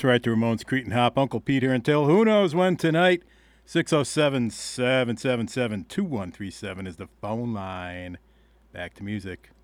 That's right, the Ramones, Cretin Hop, Uncle Pete here until who knows when tonight. 607-777-2137 is the phone line. Back to music.